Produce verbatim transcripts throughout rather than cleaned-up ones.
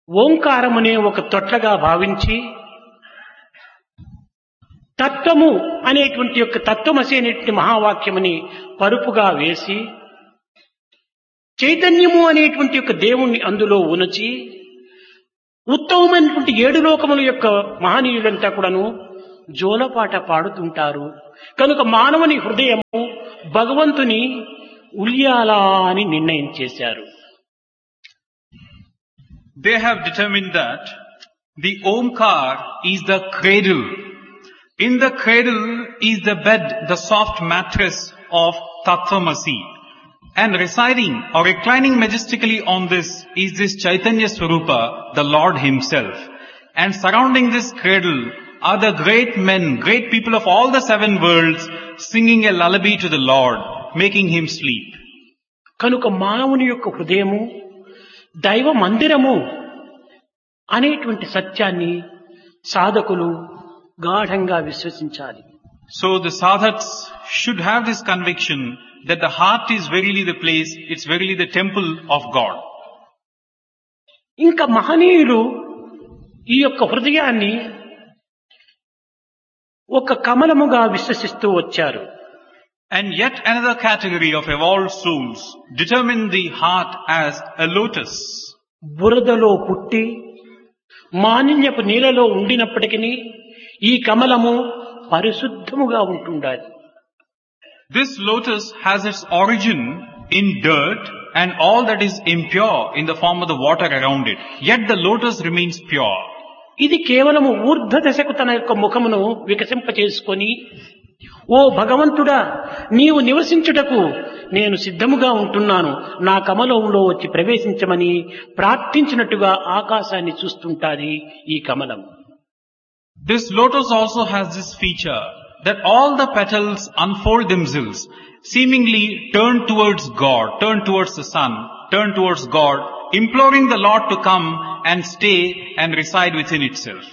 ఓంకారమునే ఒక తొట్లగా భావించి తత్వము అనేటువంటి యొక్క తత్వమసి అనేటువంటి మహావాక్యముని పరుపుగా వేసి చైతన్యము అనేటువంటి యొక్క దేవుణ్ణి అందులో ఉనచి ఉత్తమమైనటువంటి ఏడు లోకముల యొక్క మహనీయులంతా కూడాను జోలపాట పాడుతుంటారు. కనుక మానవుని హృదయము భగవంతుని ఉల్యాలా అని నిర్ణయం చేశారు. They have determined that the Omkar is the cradle. In the cradle is the bed, the soft mattress of Tattvamasi. And residing or reclining majestically on this is this Chaitanya Swarupa, the Lord Himself. And surrounding this cradle are the great men, great people of all the seven worlds singing a lullaby to the Lord, making Him sleep. కనుక మానవుని యొక్క హృదయము దైవ మందిరము అనేటువంటి సత్యాన్ని సాధకులు గాఢంగా విశ్వసించాలి. So the sadhaks should have this conviction that the heart is verily the place, it's verily the temple of God. ఇంకా మహనీయులు ఈ యొక్క హృదయాన్ని ఒక కమలముగా విశ్వసిస్తూ వచ్చారు. And yet another category of evolved souls determine the heart as a lotus. బురదలో పుట్టి మాలిన్యపు నీళ్ళలో ఉండినప్పటికీ ఈ కమలము పరిశుద్ధముగా ఉంటుండాలి. This lotus has its origin in dirt and all that is impure in the form of the water around it. Yet the lotus remains pure. ఇది కేవలము ఊర్ధ్వ దశకు తన యొక్క ముఖమును వికసింపచేసుకొని, ఓ భగవంతుడా, నీవు నివసించుటకు నేను సిద్ధముగా ఉంటున్నాను, నా కమలంలో వచ్చి ప్రవేశించమని ప్రార్థించినట్టుగా ఆకాశాన్ని చూస్తుంటాది ఈ కమలం. This lotus also has this feature that all the petals unfold themselves, seemingly turn towards God, turn towards the sun, turn towards God, imploring the Lord to come and stay and reside within itself.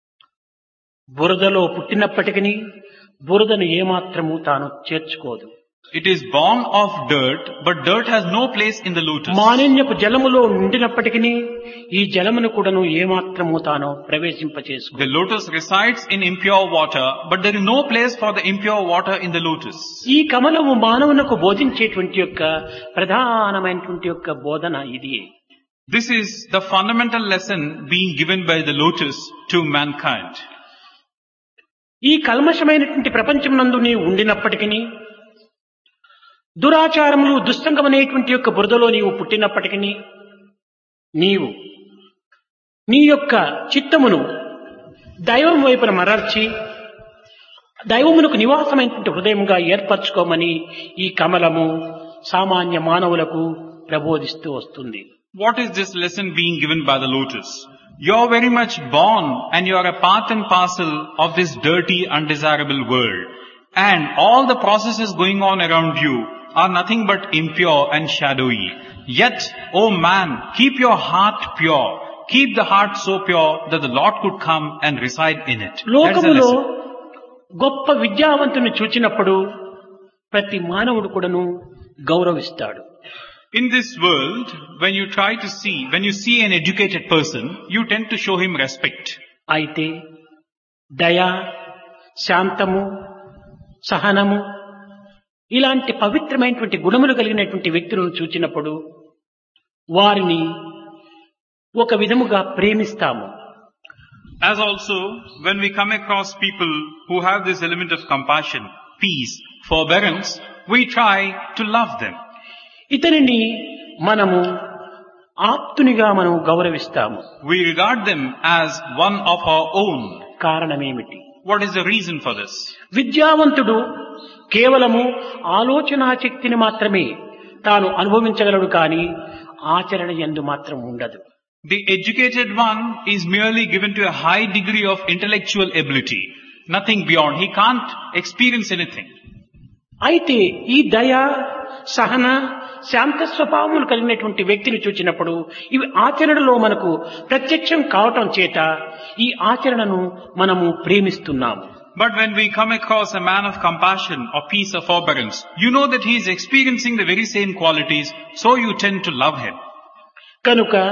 బురదలో పుట్టినప్పటికీ బురదను ఏమాత్రము తాను చేర్చుకోదు. It is born of dirt, but dirt has no place in the lotus. మాలిన్యపు జలములో ఉండినప్పటికీ ఈ జలమును కూడాను ఏమాత్రము తాను ప్రవేశింపచేసుకోదు. The lotus resides in impure water, but there is no place for the impure water in the lotus. ఈ కమలము మానవునకు బోధించేటువంటి యొక్క ప్రధానమైనటువంటి యొక్క బోధన ఇది. This is the fundamental lesson being given by the lotus to mankind. ఈ కల్మషమైనటువంటి ప్రపంచమునందు నీవు ఉండినప్పటికీ, దురాచారములు దుస్సంగమనేటువంటి యొక్క బురదలో నీవు పుట్టినప్పటికీ, నీవు నీ యొక్క చిత్తమును దైవం వైపున మరల్చి దైవమునకు నివాసమైనటువంటి హృదయంగా ఏర్పరచుకోమని ఈ కమలము సామాన్య మానవులకు ప్రబోధిస్తూ వస్తుంది. What is this lesson being given by the lotus? You are very much born and you are a part and parcel of this dirty, undesirable world. And all the processes going on around you are nothing but impure and shadowy. Yet, oh man, keep your heart pure. Keep the heart so pure that the Lord could come and reside in it. That's the lesson. గొప్ప విద్యావంతుని చూచినప్పుడు ప్రతి మానవుడు కూడాను గౌరవిస్తాడు. In this world, when you try to see, when you see an educated person, you tend to show him respect. అయితే దయ, శాంతము, సహనము ఇలాంటి పవిత్రమైనటువంటి గుణములు కలిగినటువంటి వ్యక్తులను చూచినప్పుడు వారిని ఒక విధముగా ప్రేమిస్తాము. As also, when we come across people who have this element of compassion, peace, forbearance, we try to love them. ఇతనిని మనము ఆప్తునిగా మనం గౌరవిస్తాము. We regard them as one of our own. కారణమేమిటి? What is the reason for this? విద్యావంతుడు కేవలము ఆలోచనా శక్తిని మాత్రమే తాను అనుభవించగలడు, కానీ ఆచరణ యందు మాత్రం ఉండదు. The educated one is merely given to a high degree of intellectual ability. Nothing beyond. He can't experience anything. అయితే ఈ దయ, సహన, శాంత స్వభావములు కలిగినటువంటి వ్యక్తిని చూచినప్పుడు ఇవి ఆచరణలో మనకు ప్రత్యక్షం కావటం చేత ఈ ఆచరణను మనము ప్రేమిస్తున్నాము. But when we come across a man of compassion or peace or forbearance, you know that he is experiencing the very same qualities, so you tend to love him. కనుక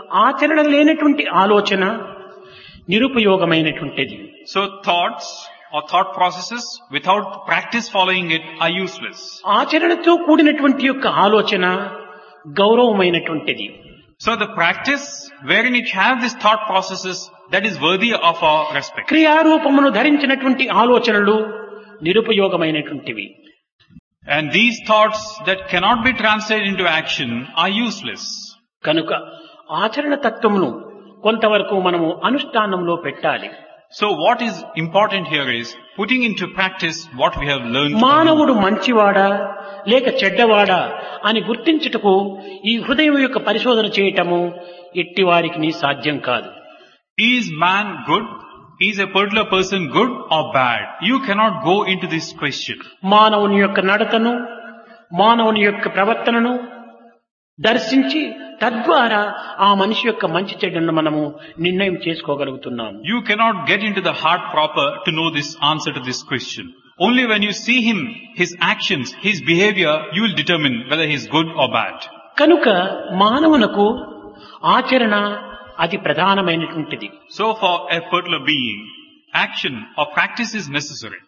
ఆచరణ లేనటువంటి ఆలోచన నిరుపయోగమైనటువంటిది. So thoughts or thought processes without practice following it are useless. ఆచరణతో కూడినటువంటి యొక్క ఆలోచన గౌరవమైనటువంటిది. So the practice wherein it have these thought processes that is worthy of our respect. క్రియారూపమును ధరించినటువంటి ఆలోచనలు నిరుపయోగమైనటువంటివి. And these thoughts that cannot be translated into action are useless. కనుక ఆచరణ తత్వమును కొంతవరకు మనము అనుష్ఠానంలో పెట్టాలి. So what is important here is putting into practice what we have learned. మానవుడు మంచివాడా లేక చెడ్డవాడా అని గుర్తించుటకు ఈ హృదయం యొక్క పరిశోధన చేయటము ఎట్టి వారికి సాధ్యం కాదు. Is man good? Is a particular person good or bad? You cannot go into this question. మానవుని యొక్క నడతను మానవుని యొక్క ప్రవర్తనను దర్శించి తద్వారా ఆ మనిషి యొక్క మంచి చెడ్డను మనము నిర్ణయం చేసుకోగలుగుతున్నాము. You cannot get into the heart proper to know this answer to this question. Only when you see him, his actions, his behavior, you will determine whether he is good or bad. కనుక మానవునకు ఆచరణ అది ప్రధానమైనటువంటిది. So for a particular being, action or practice is necessary.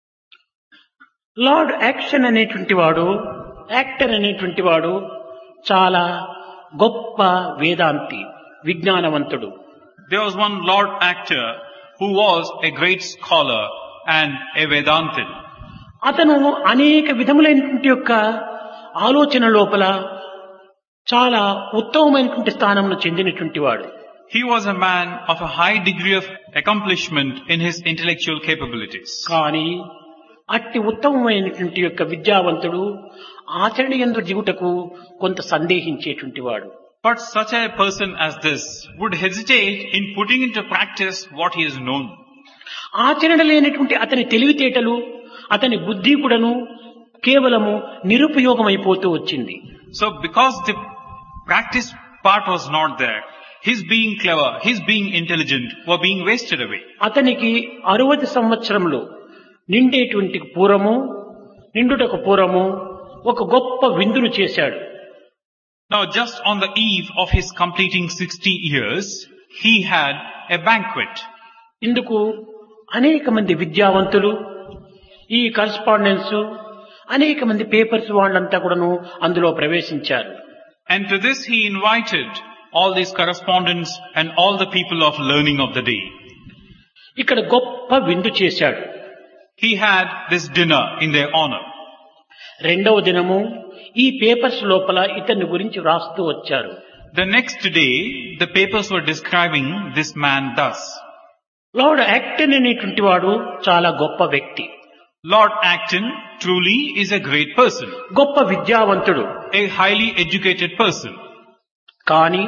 Lord action అనేటువంటి వాడు, actor అనేటువంటి వాడు చాలా గొప్ప వేదాంతి, విజ్ఞానవంతుడు. There was one Lord actor who was a great scholar and a Vedantin. అతను అనేక విధములైనటువంటి యొక్క ఆలోచన లోపల చాలా ఉత్తమమైనటువంటి స్థానమును చెందినటువంటి వాడు. He was a man of a high degree of accomplishment in his intellectual capabilities. కానీ అట్టి ఉత్తమమైనటువంటి యొక్క విద్యావంతుడు ఆచరణ యందు దిగుటకు కొంత సందేహించేటువంటి వాడు. But such a person as this would hesitate in putting into practice what he has known. ఆచరణ లేనటువంటి అతని తెలివితేటలు, అతని బుద్ధి కూడాను కేవలము నిరుపయోగమైపోతూ వచ్చింది. So because the practice part was not there, his being clever, his being intelligent were being wasted away. అతనికి అరవది సంవత్సరములు నిండేటువంటి పూర్వము నిండుటకు పూర్వము ఒక గొప్ప విందును చేశాడు. Now just on the eve of his completing sixty years, he had a banquet. ఇందుకు అనేక మంది విద్యావంతులు, ఈ కరస్పాండెన్స్, అనేక మంది పేపర్స్ వాళ్ళంతా కూడాను అందులో ప్రవేశించారు. And to this he invited all these correspondents and all the people of learning of the day. ఇక్కడ గొప్ప విందు చేశాడు. He had this dinner in their honor. రెండవ దినము ఈ పేపర్స్ లోపల ఇతని గురించి రాస్తూ వచ్చారు. The next day, the papers were describing this man thus. Lord Acton అనేటువంటి వాడు చాలా గొప్ప వ్యక్తి. Lord Acton truly is a great person. గొప్ప విద్యావంతుడు. A highly educated person. కానీ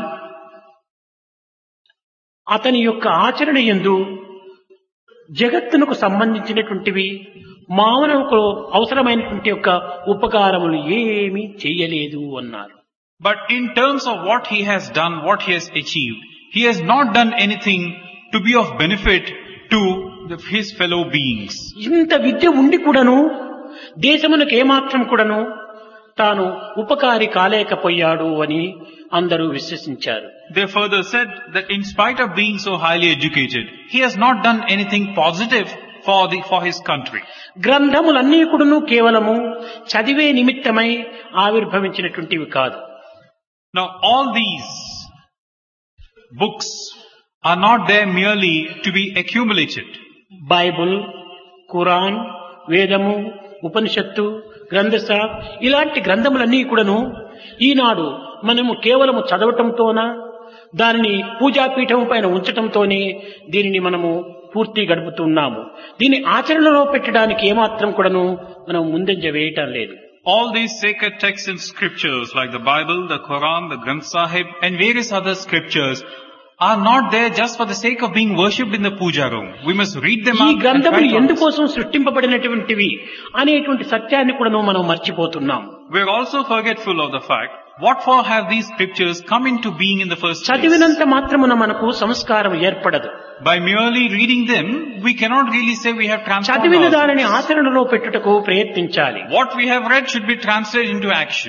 అతని యొక్క ఆచరణ యందు జగత్తునకు సంబంధించినటువంటివి మానవుకు అవసరమైనటువంటి యొక్క ఉపకారములు ఏమీ చేయలేదు అన్నారు. But in terms of what he has done, what he has achieved, he has not done anything to be of benefit to the, his fellow beings. ఇంత విద్య ఉండి కూడాను దేశమునకు ఏమాత్రం కూడాను తాను ఉపకారి కాలేకపోయాడు అని అందరూ విశ్వసించారు. They further said that in spite of being so highly educated, he has not done anything positive for the for his country. గ్రంథములన్నీ కూడాను కేవలము చదివే నిమిత్తమై ఆవిర్భవించినటువంటివి కాదు. Now all these books are not there merely to be accumulated. Bible, Quran, వేదము, ఉపనిషత్తు, గ్రంథస ఇలాంటి గ్రంథములన్నీ కూడాను ఈనాడు మనము కేవలము చదవటంతోన దానిని పూజాపీఠం పైన ఉంచటంతోనే దీనిని మనము పూర్తి గడుపుతున్నాము. దీన్ని ఆచరణలో పెట్టడానికి ఏమాత్రం కూడాను మనం ముందంజ వేయటం లేదు. All these sacred texts and scriptures like the Bible, the Quran, the Granth Sahib and various other scriptures are not there just for the sake of being worshipped in the puja room. We must read them ఈ out. గ్రంథములు ఎందుకోసం సృష్టింపబడినటువంటివి అనేటువంటి సత్యాన్ని కూడా మనం మర్చిపోతున్నాం. We are also forgetful of the fact what for have these scriptures come into being in the first place. చదివినంత మాత్రమున మనకు సంస్కారం ఏర్పడదు. By merely reading them, we cannot really say we have transformed చదివిన దానిని ourselves. ఆచరణలో పెట్టుటకు ప్రయత్నించాలి. What we have read should be translated into action.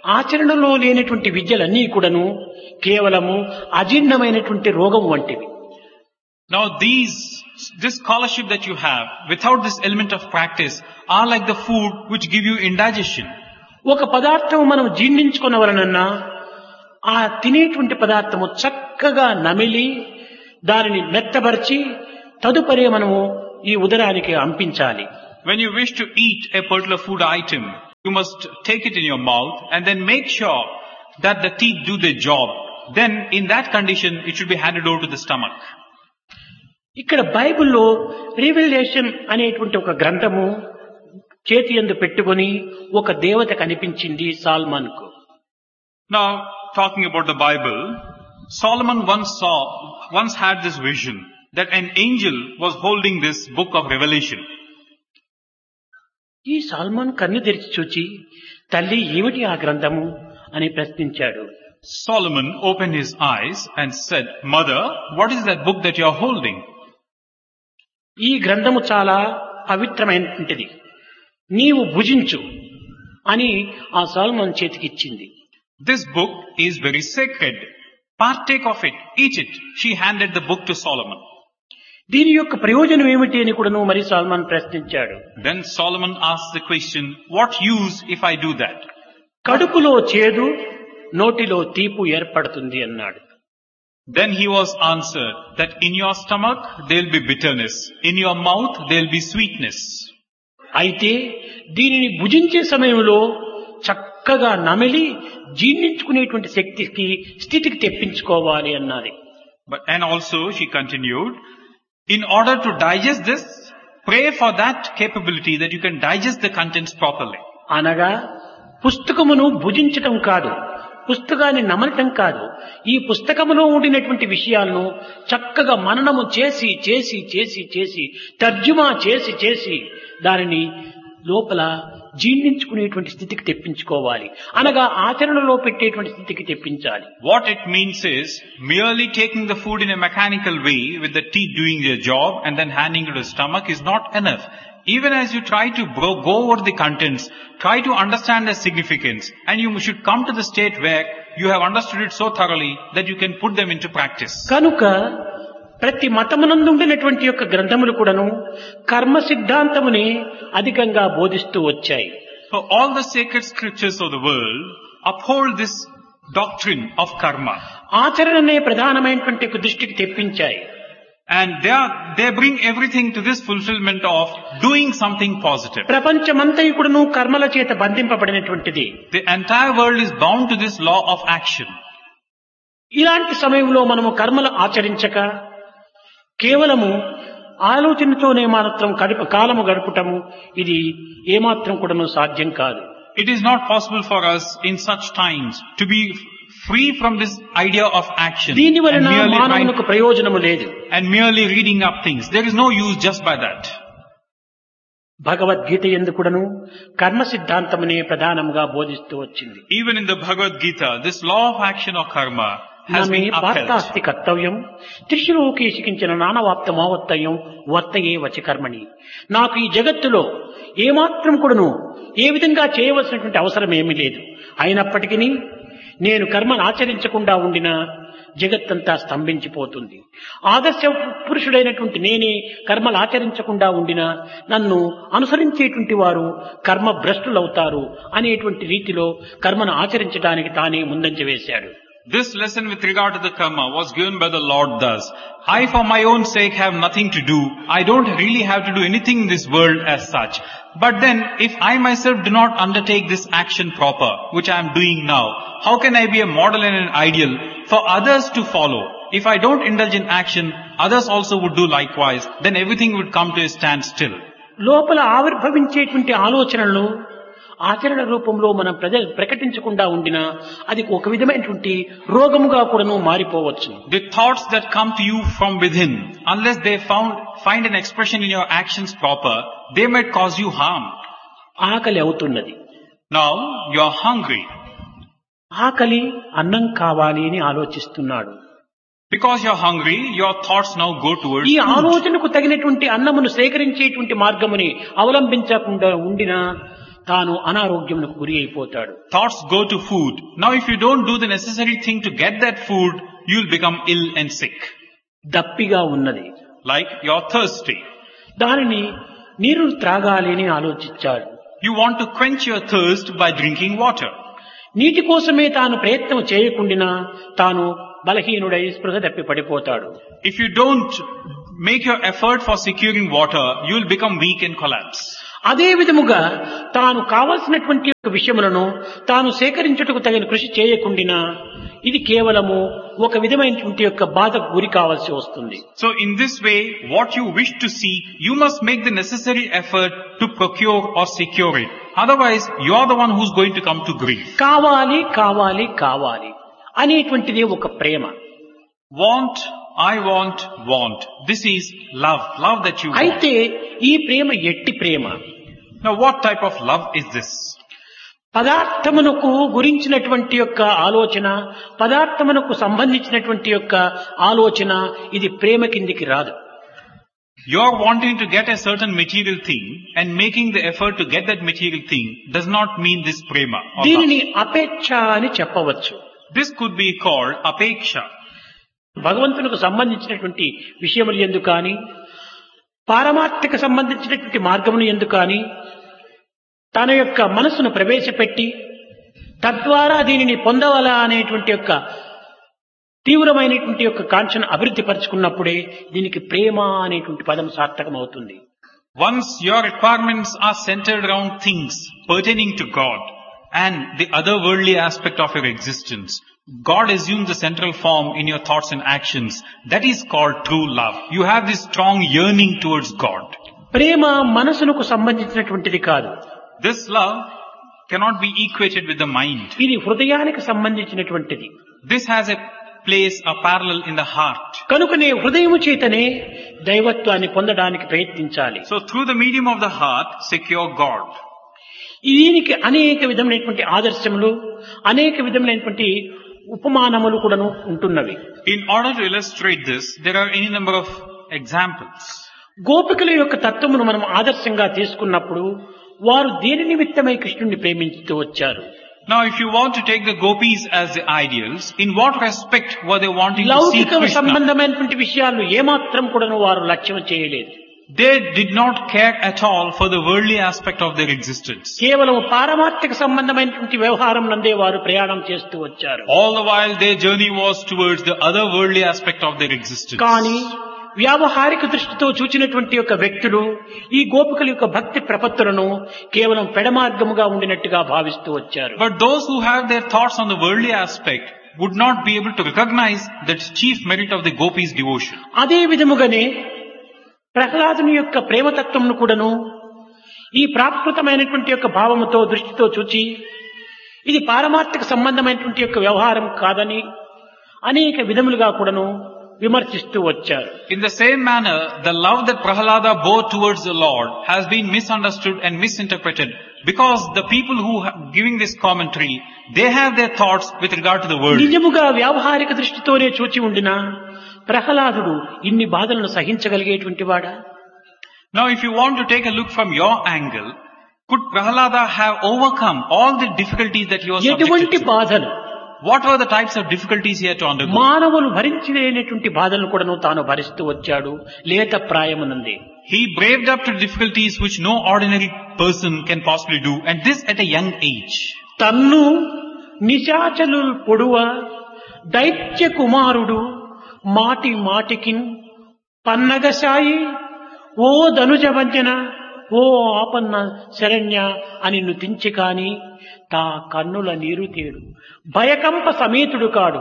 ఆచరణలో లేనటువంటి విద్యలన్నీ కూడాను కేవలము అజీర్ణమైనటువంటి రోగం వంటివి. Now these, this scholarship that you have, without this element of practice, are like the food which give you indigestion. ఒక పదార్థం మనం జీర్ణించుకునవలనన్నా ఆ తినేటువంటి పదార్థము చక్కగా నమిలి దానిని మెత్తబరిచి తదుపరి మనము ఈ ఉదరానికి అంపించాలి. When you wish to eat a particular food item, you must take it in your mouth and then make sure that the teeth do their job. Then in that condition, it should be handed over to the stomach. ఇక్కడ బైబిల్లో రివెలేషన్ అనేటువంటి ఒక గ్రంథము చేతి యందు పెట్టుకొని ఒక దేవత కనిపించింది సాల్మన్ కు. Now, talking about the Bible, Solomon once saw, once had this vision that an angel was holding this book of Revelation. ఈ సాల్మన్ కన్ను తెరిచి చూచి తల్లి ఏమిటి ఆ గ్రంథము అని ప్రశ్నించాడు. Solomon opened his eyes and said, "Mother, what is that book that you are holding?" ఈ గ్రంథము చాలా పవిత్రమైనటువంటిది, నీవు భుజించు అని ఆ salmon చేతికిచ్చింది. This book is very sacred. Partake of it, eat it. She handed the book to Solomon. దీని యొక్క ప్రయోజనం ఏమిటి అని కూడాను మరి సాల్మన్ ప్రశ్నించాడు. Then Solomon asked the question, what use if I do that? కడుపులో చేదు నోటిలో తీపు ఏర్పడుతుంది అన్నాడు. Then he was answered that in your stomach there will be bitterness, in your mouth there will be sweetness. అయితే దీనిని భుజించే సమయంలో చక్కగా నమిలి జీర్ణించుకునేటువంటి శక్తికి స్థితికి తెప్పించుకోవాలి అన్నది. But and also she continued, in order to digest this, pray for that capability that you can digest the contents properly. అనగా పుస్తకమును భుజించటం కాదు, పుస్తకాన్ని నమలటం కాదు, ఈ పుస్తకములో ఉండినటువంటి విషయాలను చక్కగా మననము చేసి చేసి చేసి చేసి తర్జుమా చేసి చేసి దానిని లోపల జీర్ణించుకునేటువంటి స్థితికి తెప్పించుకోవాలి, అనగా ఆచరణలో పెట్టేటువంటి స్థితికి తెప్పించాలి. What it means is, merely taking the food in a mechanical way with the teeth doing their job and then handing it to the stomach is not enough. Even as you try to bro- go over the contents, try to understand the significance, and you should come to the state where you have understood it so thoroughly that you can put them into practice. కనుక ప్రతి మతమునందు ఉండినటువంటి యొక్క గ్రంథములు కూడాను కర్మ సిద్ధాంతముని అధికంగా బోధిస్తూ వచ్చాయి. So all the sacred scriptures of the world uphold this doctrine of karma. ఆచరణనే ప్రధానమైనటువంటి ఒక దృష్టికి తెప్పించాయి. And they are, they bring everything to this fulfillment of doing something positive. ప్రపంచమంతా కూడాను కర్మల చేత బంధింపబడినటువంటిది. The entire world is bound to this law of action. ఇలాంటి సమయంలో మనము కర్మలు ఆచరించక కేవలము ఆలోచనతోనే మాత్రం గడిప కాలము గడపటము ఇది ఏమాత్రం కూడాను సాధ్యం కాదు. It is not possible for us in such times to be free from this idea of action దీని and వలన merely, మానవునికి mind, ప్రయోజనము లేదు. and merely reading up things. There is no use just by that. Bhagavad Gita యందు కూడాను కర్మ సిద్ధాంతమునే ప్రధానంగా బోధిస్తూ వచ్చింది. Even in the Bhagavad Gita, this law of action or karma has నమే been పార్థాస్తి upheld. కర్తవ్యం త్రిశిలోకేశికించిన నానవాప్త మావత్తయం వర్తయే వచి కర్మణి. నాకు ఈ జగత్తులో ఏమాత్రం కూడాను ఏ విధంగా చేయవలసినటువంటి అవసరం ఏమీ లేదు, అయినప్పటికీ నేను కర్మను ఆచరించకుండా ఉండిన జగత్తంతా స్తంభించిపోతుంది. ఆదర్శ పురుషుడైనటువంటి నేనే కర్మలు ఆచరించకుండా ఉండినా నన్ను అనుసరించేటువంటి వారు కర్మ భ్రష్టులవుతారు అనేటువంటి రీతిలో కర్మను ఆచరించడానికి తానే ముందంజ వేశాడు. This lesson with regard to the karma was given by the Lord thus. I for my own sake have nothing to do. I don't really have to do anything in this world as such. But then if I myself do not undertake this action proper, which I am doing now, how can I be a model and an ideal for others to follow? If I don't indulge in action, others also would do likewise. Then everything would come to a standstill. లోపల ఆవిర్భవించేటువంటి ఆలోచనలు ఆచరణ రూపంలో మనం ప్రజ ప్రకటించకుండా ఉండినా అది ఒక విధమైనటువంటి రోగముగా కూడాను మారిపోవచ్చు. The thoughts that come to you from within, unless they found, find an expression in your actions proper, they might cause you harm. ఆకలి అవుతున్నది. Now you are hungry. ఆకలి అన్నం కావాలి అని ఆలోచిస్తున్నాడు. Because you are hungry, your thoughts now go towards ఈ food. ఆలోచనకు తగినటువంటి అన్నమును సేకరించేటువంటి మార్గముని అవలంబించకుండా ఉండినా తాను అనారోగ్యమునకు గురి అయిపోతాడు. Thoughts go to food. Now if you don't do the necessary thing to get that food, you'll become ill and sick. దప్పిగా ఉన్నది, Like you're thirsty. దానిని నీరు త్రాగాలి అని ఆలోచించాడు. You want to quench your thirst by drinking water. నీటి కోసమే తాను ప్రయత్నం చేయకుండినా తాను బలహీనుడై స్పృహ తప్పి పడిపోతాడు. If you don't make your effort for securing water, you'll become weak and collapse. అదే విధముగా తాను కావలసినటువంటి యొక్క విషయములను తాను సేకరించుటకు తగిన కృషి చేయకుండినా ఇది కేవలము ఒక విధమైనటువంటి యొక్క బాధకు గురి కావాల్సి వస్తుంది. So in this way, what you wish to seek, you must make the necessary effort to procure or secure it. Otherwise, you are the one who's going to come to grief. కావాలి కావాలి కావాలి అనేటువంటిది ఒక ప్రేమ. Want, I want, want. This is love. Love that you want. అయితే ఈ ప్రేమ ఎట్టి ప్రేమ. Now what type of love is this? పదార్థమునకు గురించినటువంటి యొక్క ఆలోచన, పదార్థమునకు సంబంధించినటువంటి యొక్క ఆలోచన ఇది ప్రేమ కిందికి రాదు. You are wanting to get a certain material thing and making the effort to get that material thing does not mean this prema. or love. దీనిని అపేక్ష అని చెప్పవచ్చు. This could be called apeksha. భగవంతునికి సంబంధించినటువంటి విషయములు ఎందు కానీ, పారమార్థిక సంబంధించినటువంటి మార్గమును ఎందు కానీ తన యొక్క మనసును ప్రవేశపెట్టి తద్వారా దీనిని పొందవలా అనేటువంటి యొక్క తీవ్రమైనటువంటి యొక్క కాంక్షను అభివృద్ధి పరుచుకున్నప్పుడే దీనికి ప్రేమ అనేటువంటి పదం సార్థకం అవుతుంది. Once your requirements are centered around things pertaining to God and the other worldly aspect of your existence, God assumes the central form in your thoughts and actions. That is called true love. You have this strong yearning towards God. ప్రేమ మనసునకు సంబంధించినటువంటిది కాదు. This love cannot be equated with the mind. ఇది హృదయానికి సంబంధించినటువంటిది. This has a place, a parallel in the heart. కనుకనే హృదయము చేతనే దైవత్వాన్ని పొందడానికి ప్రయత్నించాలి. So through the medium of the heart, secure God. దీనికి అనేక విధమైనటువంటి ఆదర్శములు, అనేక విధమైనటువంటి ఉపమానములు కూడాను ఉంటున్నవి. In order to illustrate this, there are any number of examples. గోపికల యొక్క తత్వమును మనం ఆదర్శంగా తీసుకున్నప్పుడు వారు దేని నిమిత్తమై కృష్ణుడిని ప్రేమించుతూ వచ్చారు. Now if you want to take the gopis as the ideals, in what respect were they wanting to see లౌకిక Krishna? సంబంధమైనటువంటి విషయాలను ఏమాత్రం కూడాను వారు లక్ష్యం చేయలేదు. They did not care at all for the worldly aspect of their existence. కేవలం పారమార్థిక సంబంధమైనటువంటి వ్యవహారం నందే వారు ప్రయాణం చేస్తూ వచ్చారు. All the while their journey was towards the other worldly aspect of their existence. కానీ వ్యావహారిక దృష్టితో చూచినటువంటి యొక్క వ్యక్తులు ఈ గోపికల యొక్క భక్తి ప్రపత్తులను కేవలం పెడమార్గముగా ఉండినట్టుగా భావిస్తూ వచ్చారు. But those who have their thoughts on the worldly aspect would not be able to recognize that chief merit of the gopis' devotion. అదే విధముగానే ప్రహ్లాదుని యొక్క ప్రేమతత్వమును కూడాను ఈ ప్రాకృతమైనటువంటి యొక్క భావముతో దృష్టితో చూచి ఇది పారమార్థిక సంబంధమైనటువంటి యొక్క వ్యవహారం కాదని అనేక విధములుగా కూడాను విమర్శిస్తూ వచ్చారు. In the same manner, the love that Prahlada bore towards the Lord has been misunderstood and misinterpreted because the people who are giving this commentary, they have their thoughts with regard to the world. నిజముగా వ్యావహారిక దృష్టితోనే చూచి ఉండినా ప్రహ్లాదుడు ఇన్ని బాధలను సహించగలిగేటువంటి వాడా? Now if you want to take a look from your angle, could Prahlada have overcome all the difficulties that he was subjected ఎటువంటి to? బాధలు, What were the types of difficulties he had to undergo? మానవులు భరించలేనటువంటి బాధలను కూడాను తాను భరిస్తూ వచ్చాడు లేత ప్రాయమునందే. He braved up to difficulties which no ordinary person can possibly do, and this at a young age. తన్ను నిశాచలు పొడువ దైత్య కుమారుడు మాటి మాటికిన్ పన్నగసాయి ఓ ధనుజవంజన ఓ ఆపన్న శరణ్య అని నుతించి కాని తా కన్నుల నీరు తేడు భయకంప సమేతుడు కాడు.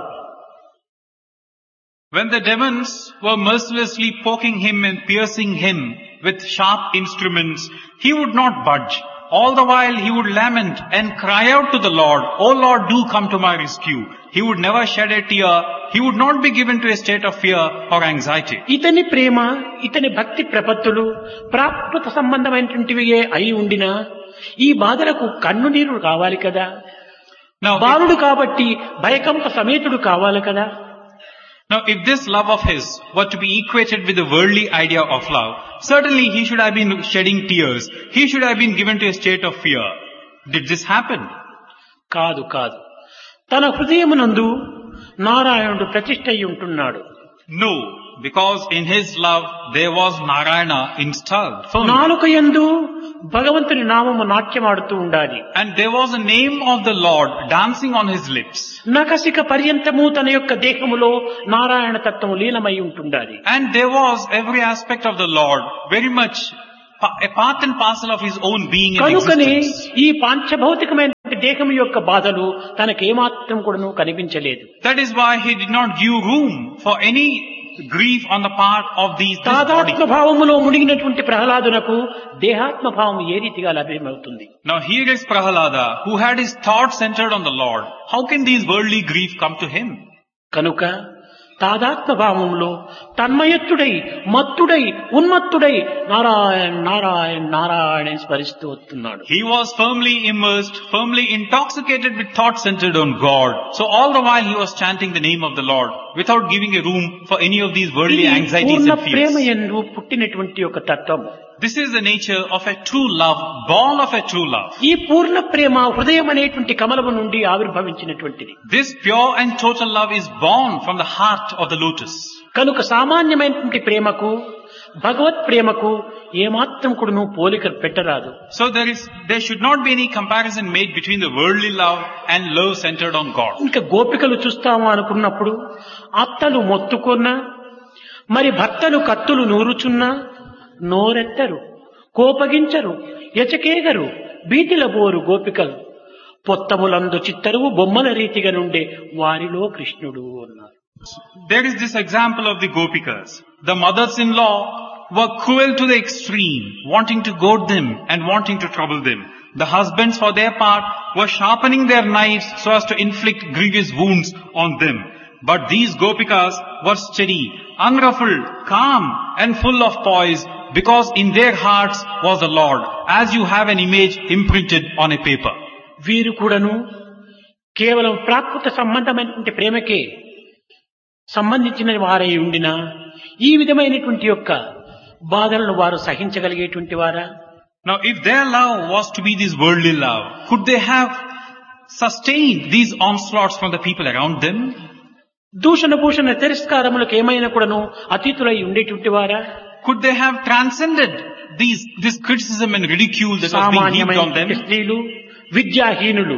When the demons were mercilessly poking him and piercing him with sharp instruments, he would not budge. All the while he would lament and cry out to the Lord, "O Lord, do come to my rescue." He would never shed a tear. He would not be given to a state of fear or anxiety. ఇతని ప్రేమ, ఇతని భక్తి ప్రపత్తులు ప్రాకృత సంబంధమైనటువంటివియే అయి ఉండినా ఈ బాధలకు కన్ను నీరు కావాలి కదా. Now, బాలుడు కాబట్టి భయకంప సమేతుడు కావాలి కదా. Now, if this love of his were to be equated with the worldly idea of love, certainly he should have been shedding tears. He should have been given to a state of fear. Did this happen? కాదు కాదు తన హృదయమునందు నారాయణుడు ప్రతిష్ఠ అయి ఉంటున్నాడు. No, because in his love there was Narayana installed firmly. నాలుక యందు భగవంతుని నామము నాట్యమాడుతూ ఉండాలి. And there was a name of the Lord dancing on his lips. నఖశిఖ పర్యంతము తన యొక్క దేహములో నారాయణ తత్వము లీనమై ఉంటుండాలి. And there was every aspect of the Lord very much pa- a part and parcel of his own being and కనుకనే existence. ఈ పాంచభౌతికమైన దేహం యొక్క బాధలు తనకేమాత్రం కూడాను కనిపించలేదు. That is why he did not give room for any grief on the part of these this body. తాదాత్మ భావములో మునిగినటువంటి ప్రహ్లాదునకు దేహాత్మ భావం ఏ రీతిగా లభ్యమవుతుంది? Now here is Prahalada, who had his thoughts centered on the Lord. How can these worldly grief come to him? కనుక తాదాత్మ భావంలో తన్మయత్తుడై మత్తుడై ఉన్మత్తుడై నారాయణ నారాయణ నారాయణ అని స్మరిస్తూ వస్తున్నాడు. He was firmly immersed, firmly intoxicated with thoughts centered on God. So all the while he was chanting the name of the Lord without giving a room for any of these worldly ఇది anxieties Purna and Prema fears. యందు పుట్టినటువంటి ఒక తత్వం. This is the nature of a true love, born of a true love. ఈ పూర్ణ ప్రేమ హృదయం అనేటువంటి కమలము నుండి ఆవిర్భవించినటువంటిది. This pure and total love is born from the heart of the lotus. కనుక సామాన్యమైనటువంటి ప్రేమకు భగవత్ ప్రేమకు ఏమాత్రం కూడాను పోలిక పెట్టరాదు. So there is, there should not be any comparison made between the worldly love and love centered on God. ఇంకా గోపికలు చూస్తాము అనుకున్నప్పుడు అత్తలు మొత్తుకున్నా మరి భర్తలు కత్తులు నూరుచున్నా నోరెత్తరు, కోపగించరు, ఎచకేగరు, బీతిల బోరు గోపికలు పొత్తములందు చిత్తరువు బొమ్మల రీతిగా నుండే వారిలో కృష్ణుడు అన్నారు. There is this example of the Gopikas. The mothers-in-law were cruel to the extreme, wanting to goad them and wanting to trouble them. The husbands, for their part, were sharpening their knives so as to inflict grievous wounds on them. But these Gopikas were steady, unruffled, calm, and full of poise, because in their hearts was the Lord, as you have an image imprinted on a paper. వీరు కూడాను కేవలం ప్రాకృత సంబంధమైనటువంటి ప్రేమకే సంబంధించిన వారై ఉండినా ఈ విధమైనటువంటి యొక్క బాధలను వారు సహించగలిగేటువంటి వారా? Now if their love was to be this worldly love, could they have sustained these onslaughts from the people around them? దూషణ భూషణ తిరస్కారములకు ఏమైనా కూడాను అతీతులై ఉండేటువంటి వారా? Could they have transcended these, this criticism and ridicule that was being heaped on them? సామాన్యమైన స్త్రీలు, విద్యాహీనులు,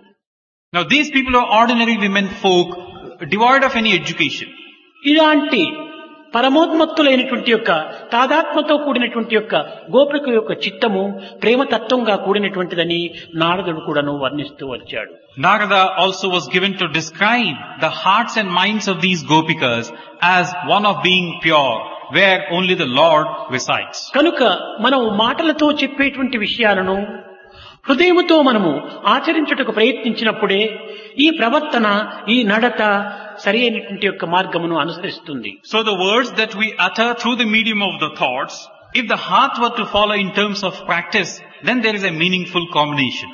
Now these people are ordinary women folk, devoid of any education. ఇలాంటి పరమోన్మత్తులైనటువంటి యొక్క తాదాత్మతో కూడినటువంటి యొక్క గోపిక యొక్క చిత్తము ప్రేమతత్వంగా కూడినటువంటిదని నారదుడు కూడాను వర్ణిస్తూ వచ్చాడు. Narada also was given to describe the hearts and minds of these Gopikas as one of being pure, where only the Lord resides. కనుక మనం మాటలతో చెప్పేటువంటి విషయాలను హృదయముతో మనము ఆచరించుటకు ప్రయత్నించినప్పుడే ఈ ప్రవర్తన, ఈ నడత సరి అయినటువంటి యొక్క మార్గమును అనుసరిస్తుంది. So the words that we utter through the medium of the thoughts, if the heart were to follow in terms of practice, then there is a meaningful combination.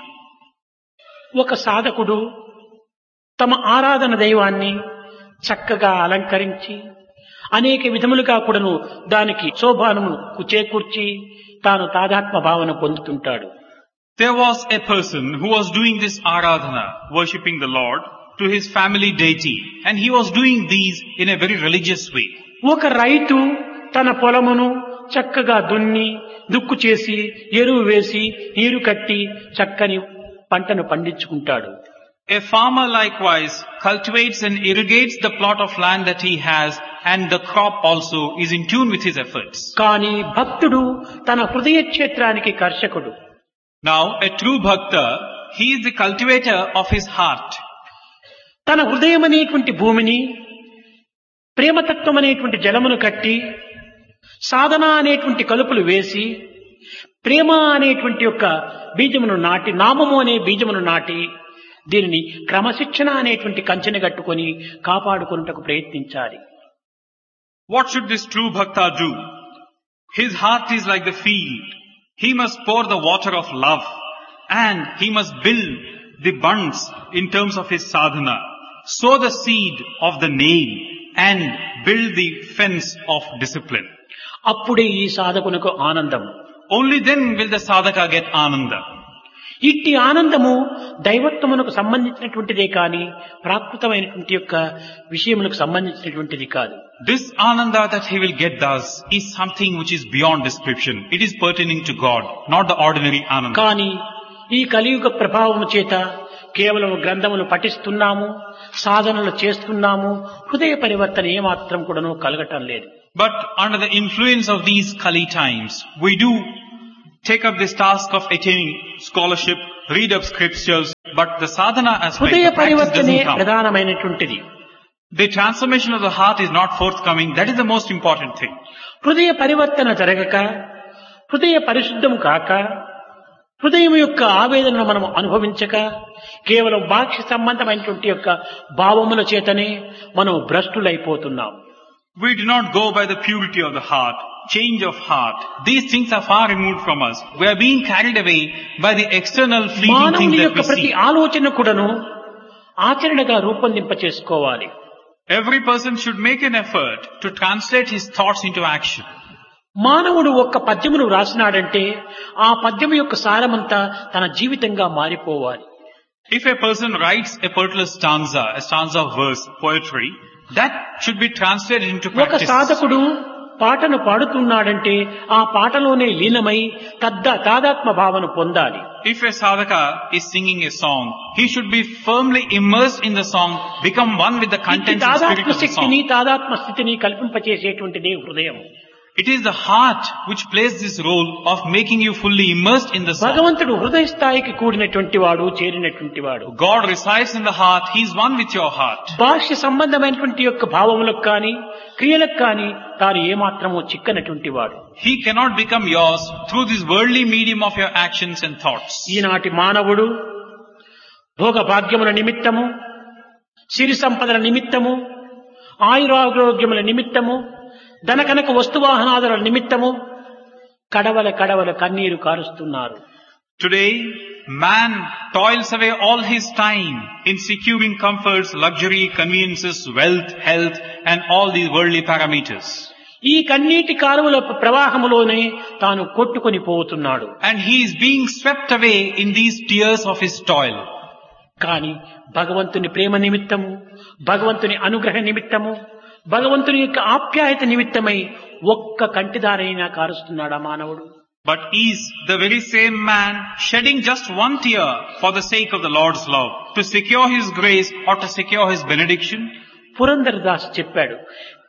ఒక సాధకుడు తమ ఆరాధన దైవాన్ని చక్కగా అలంకరించి అనేక విధములుగా కూడాను దానికి శోభానమును చేకూర్చి తాను తాదాత్మ భావన పొందుతుంటాడు. There was a person who was doing this aradhana, worshipping the Lord, to his family deity, and he was doing these in a very religious way. ఒక రైతు తన పొలమును చక్కగా దున్ని దుక్కు చేసి ఎరువు వేసి నీరు కట్టి చక్కని పంటను పండించుకుంటాడు. A farmer likewise cultivates and irrigates the plot of land that he has, and the crop also is in tune with his efforts. కానీ భక్తుడు తన హృదయ క్షేత్రానికి కర్షకుడు. Now a true bhakta, he is the cultivator of his heart. తన హృదయం అనేటువంటి భూమిని ప్రేమతత్వం అనేటువంటి జలమును కట్టి సాధన అనేటువంటి కలుపులు వేసి ప్రేమ అనేటువంటి యొక్క బీజమును నాటి, నామము అనే బీజమును నాటి దీనిని క్రమశిక్షణ అనేటువంటి కంచెని కట్టుకొని కాపాడుకొనుటకు ప్రయత్నించాలి. What should this true bhakta do? His heart is like the field. He must pour the water of love, and he must build the bunds in terms of his sadhana, sow the seed of the name, and build the fence of discipline. అప్పుడే ఈ సాధకునకు ఆనందం. Only then will the sadhaka get ananda. ఇట్టి ఆనందము దైవత్వమునకు సంబంధించినటువంటిదే కాని ప్రాకృతమైనటువంటి యొక్క విషయములకు సంబంధించినటువంటిది కాదు. This ananda that he will get thus is something which is beyond description. It is pertaining to God, not the ordinary ananda. కానీ ఈ కలియుగ ప్రభావము చేత కేవలం గ్రంథములు పఠిస్తున్నాము, సాధనలు చేస్తున్నాము, హృదయ పరివర్తన ఏమాత్రం కూడాను కలగటం లేదు. But under the influence of these Kali times, we do take up this task of attaining scholarship, read up scriptures, but the sadhana aspect, హృదయ the practice పరివర్తనే doesn't come. ప్రధానమైనటువంటిది. The transformation of the heart is not forthcoming. That is the most important thing. హృదయ పరివర్తన జరగక, హృదయ పరిశుద్ధము కాక, హృదయం యొక్క ఆవేదనను మనం అనుభవించక, కేవలం బాహ్య సంబంధమైనటువంటి యొక్క భావముల చేతనే మనం భ్రష్టులైపోతున్నాం. We do not go by the purity of the heart, change of heart. These things are far removed from us. We are being carried away by the external fleeting things మానవుని that యొక్క we ప్రతి see. ఆలోచన కూడాను ఆచరణగా రూపొందింప చేసుకోవాలి. Every person should make an effort to translate his thoughts into action. మానవుడు ఒక్క పద్యమును వ్రాసినాడంటే ఆ పద్యము యొక్క సారమంతా తన జీవితంగా మారిపోవాలి. If a person writes a particular stanza, a stanza of verse, poetry, that should be translated into ఒక practice. సాధకుడు పాటను పాడుతున్నాడంటే ఆ పాటలోనే లీనమై తద్ద తాదాత్మ భావన పొందాలి. If a sadhaka is singing a song, he should be firmly immersed in the song, become one with the ఇట్టి contents and spirit తాదాత్మ of the శక్తిని song. తాదాత్మ స్థితిని కల్పింపచేసేటువంటిదే హృదయం. It is the heart which plays this role of making you fully immersed in the song. భగవంతుడు హృదయ స్థాయికి కూడినటువంటి వాడు, చేరినటువంటి వాడు. God resides in the heart. He is one with your heart. బాహ్య సంబంధమైనటువంటి యొక్క భావములకు కానీ క్రియలకు కానీ తాను ఏమాత్రమూ చిక్కనటువంటి వాడు. He cannot become yours through this worldly medium of your actions and thoughts. ఈనాటి మానవుడు భోగ భాగ్యముల నిమిత్తము, సిరి సంపదల నిమిత్తము, ఆయురారోగ్యముల నిమిత్తము, ధనకనక వస్తువాహనాదుల నిమిత్తము కడవల కడవల కన్నీరు కారుస్తున్నారు. Today, man toils away all his time in securing comforts, luxury, conveniences, wealth, health, and all these worldly parameters. ఈ కన్నీటి కాలువల ప్రవాహములోనే తాను కొట్టుకొని పోతున్నాడు. And he is being swept away in these tears of his toil. కాని భగవంతుని ప్రేమ నిమిత్తము, భగవంతుని అనుగ్రహ నిమిత్తము, భగవంతుని యొక్క ఆప్యాయత నిమిత్తమై ఒక్క కంటిదారైనా కారుస్తున్నాడా మానవుడు? But is the very same man shedding just one tear for the sake of the Lord's love, to secure his grace or to secure his benediction? Purandara Das చెప్పాడు,